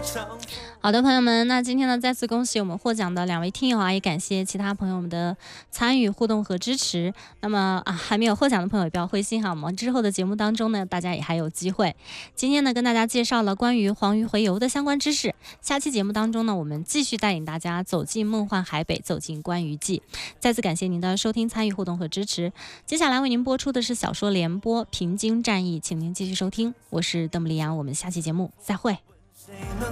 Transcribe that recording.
好的，朋友们，那今天呢，再次恭喜我们获奖的2位听友啊，也感谢其他朋友们的参与、互动和支持。那么还没有获奖的朋友也不要灰心哈，我们之后的节目当中呢，大家也还有机会。今天呢，跟大家介绍了关于黄鱼洄游的相关知识。下期节目当中呢，我们继续带领大家走进梦幻海北，走进关于记。再次感谢您的收听、参与、互动和支持。接下来为您播出的是小说联播《平津战役》，请您继续收听。我是邓布利亚，我们下期节目再会。